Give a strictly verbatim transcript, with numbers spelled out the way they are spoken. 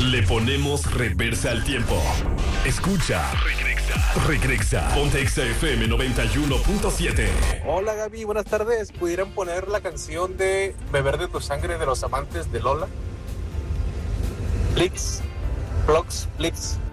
Le ponemos reversa al tiempo. Escucha. Regresa. Regresa. Ponte Exa F M noventa y uno punto siete. Hola Gaby, buenas tardes. ¿Pudieran poner la canción de Beber de tu sangre de los amantes de Lola? Please. Vlogs, please.